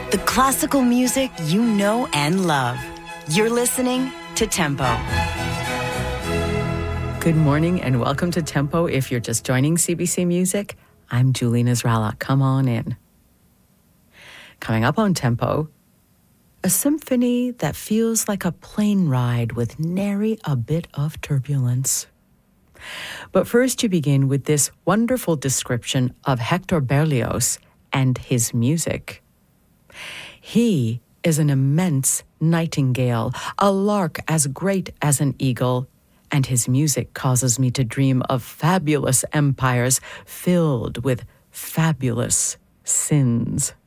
The classical music you know and love. You're listening to Tempo. Good morning and welcome to Tempo. If you're just joining CBC Music, I'm Julie Nasrallah. Come on in. Coming up on Tempo, a symphony that feels like a plane ride with nary a bit of turbulence. But first you begin with this wonderful description of Hector Berlioz and his music. He is an immense nightingale, a lark as great as an eagle, and his music causes me to dream of fabulous empires filled with fabulous sins.